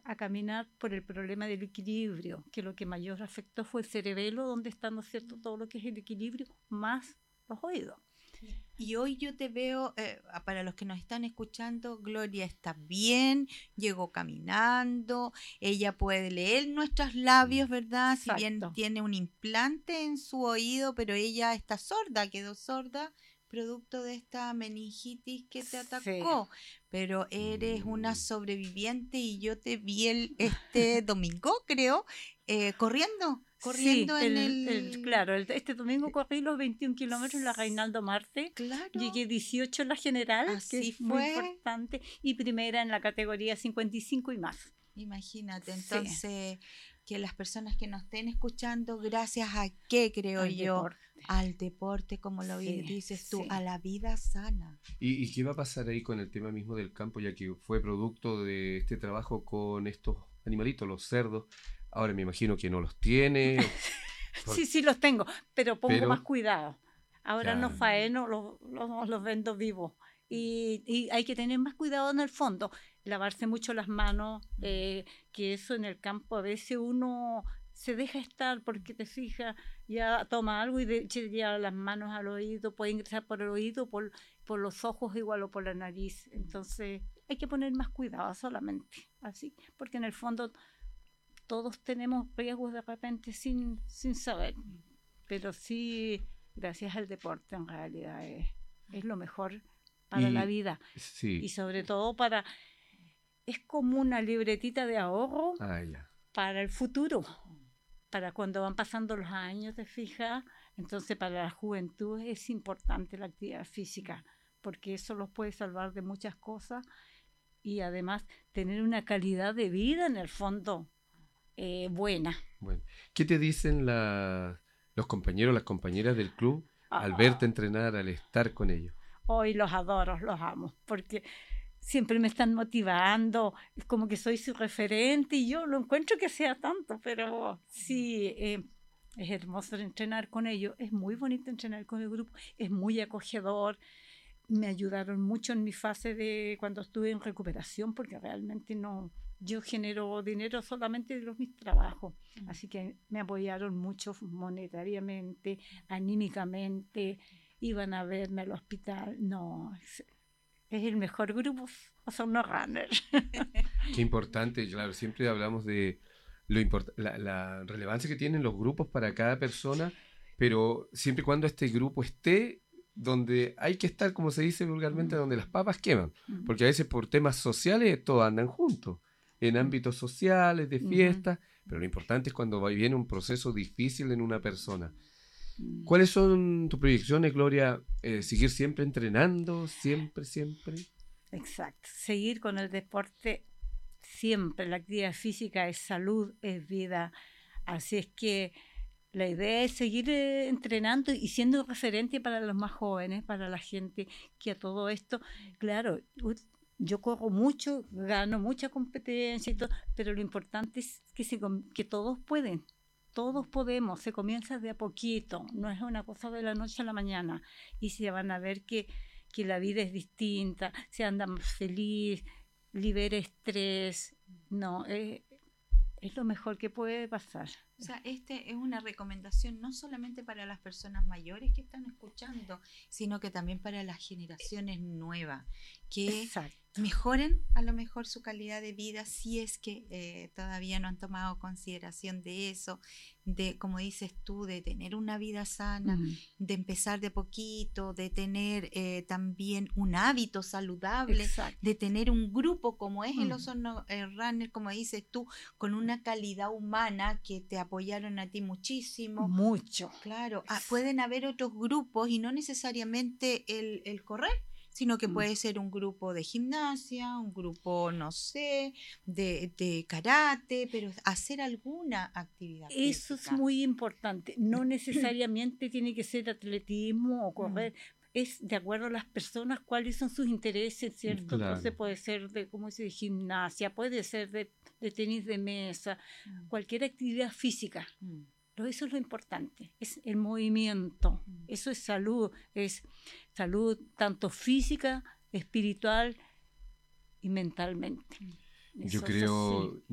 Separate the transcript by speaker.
Speaker 1: a caminar por el problema del equilibrio, que lo que mayor afectó fue el cerebelo, donde está, ¿no es cierto?, todo lo que es el equilibrio, más los oídos.
Speaker 2: Y hoy yo te veo, para los que nos están escuchando, Gloria está bien, llegó caminando, ella puede leer nuestros labios, ¿verdad? Si bien
Speaker 1: Exacto.
Speaker 2: tiene un implante en su oído, pero ella está sorda, quedó sorda producto de esta meningitis que te atacó. Pero eres una sobreviviente y yo te vi este domingo, creo, corriendo
Speaker 1: Sí,
Speaker 2: en el...
Speaker 1: claro, este domingo corrí los 21 kilómetros en la Reinaldo Marte,
Speaker 2: Claro,
Speaker 1: llegué 18 en la general, que
Speaker 2: así
Speaker 1: es muy
Speaker 2: fue.
Speaker 1: importante, y primera en la categoría 55 y más.
Speaker 2: Imagínate,
Speaker 1: Sí,
Speaker 2: entonces, que las personas que nos estén escuchando, gracias a qué, creo
Speaker 1: al
Speaker 2: yo,
Speaker 1: deporte.
Speaker 2: al deporte, como lo
Speaker 1: Sí,
Speaker 2: dices tú,
Speaker 1: sí.
Speaker 2: a la vida sana.
Speaker 3: ¿Y qué va a pasar ahí con el tema mismo del campo, ya que fue producto de este trabajo con estos animalitos, los cerdos? Ahora me imagino que no los tiene,
Speaker 1: Sí, los tengo, pero pongo más
Speaker 3: pero
Speaker 1: cuidado. Ahora no
Speaker 3: claro,
Speaker 1: faeno, los vendo vivos. Y hay que tener más cuidado en el fondo, lavarse mucho las manos, que eso en el campo a veces uno se deja estar porque te fijas, ya toma algo y lleva las manos al oído, puede ingresar por el oído, por los ojos igual o por la nariz. Entonces hay que poner más cuidado solamente, así, porque en el fondo todos tenemos riesgos de repente sin saber, pero sí, gracias al deporte en realidad es lo mejor para la
Speaker 3: y
Speaker 1: vida y
Speaker 3: sí,
Speaker 1: sobre todo es como una libretita de ahorro
Speaker 3: ya.
Speaker 1: para el futuro, para cuando van pasando los años, te fijas, entonces para la juventud es importante la actividad física, porque eso los puede salvar de muchas cosas y además tener una calidad de vida en el fondo buena.
Speaker 3: Bueno, ¿qué te dicen los compañeros, las compañeras del club al verte
Speaker 1: Ah,
Speaker 3: entrenar, al estar con ellos?
Speaker 1: hoy los adoro, los amo, porque siempre me están motivando, es como que soy su referente y yo no encuentro que sea tanto, pero sí, es hermoso entrenar con ellos, es muy bonito entrenar con el grupo, es muy acogedor, me ayudaron mucho en mi fase de cuando estuve en recuperación, porque realmente no, yo genero dinero solamente de mis trabajos, así que me apoyaron mucho monetariamente, anímicamente, iban a verme al hospital, no, es el mejor grupo, son los runners.
Speaker 3: Qué importante, claro, siempre hablamos de la relevancia que tienen los grupos para cada persona, pero siempre y cuando este grupo esté donde hay que estar, como se dice vulgarmente, donde las papas queman, porque a veces por temas sociales todos andan juntos, en ámbitos sociales, de fiestas, pero lo importante es cuando viene un proceso difícil en una persona. ¿Cuáles son tus proyecciones, Gloria? ¿Seguir siempre entrenando? Siempre, siempre.
Speaker 1: Exacto, seguir con el deporte siempre, la actividad física es salud, es vida, así es que la idea es seguir entrenando y siendo referente para los más jóvenes, para la gente que a todo esto, claro, yo corro mucho, gano mucha competencia y todo, pero lo importante es que todos pueden, todos podemos, se comienza de a poquito, no es una cosa de la noche a la mañana y se van a ver que la vida es distinta, se anda más feliz, libera estrés, no, es lo mejor que puede pasar.
Speaker 2: O sea, este es una recomendación no solamente para las personas mayores que están escuchando, sino que también para las generaciones nuevas, que
Speaker 1: Exacto.
Speaker 2: mejoren a lo mejor su calidad de vida si es que todavía no han tomado consideración de eso, de, como dices tú, de tener una vida sana, de empezar de poquito, de tener también un hábito saludable,
Speaker 1: Exacto.
Speaker 2: de tener un grupo como es el Osorno Runner, como dices tú, con una calidad humana que te apoyaron a ti muchísimo.
Speaker 1: Mucho.
Speaker 2: Claro, pueden haber otros grupos y no necesariamente el correr, sino que puede ser un grupo de gimnasia, un grupo, no sé, de karate, pero hacer alguna actividad
Speaker 1: Eso
Speaker 2: física.
Speaker 1: es muy importante. No necesariamente tiene que ser atletismo o correr. Es de acuerdo a las personas cuáles son sus intereses, ¿cierto?
Speaker 3: Claro.
Speaker 1: Entonces puede ser de, como dice, de gimnasia, puede ser de tenis de mesa, cualquier actividad física. Pero eso es lo importante, es el movimiento. Eso es salud tanto física, espiritual y mentalmente.
Speaker 3: Yo
Speaker 1: Eso es
Speaker 3: creo,
Speaker 1: así.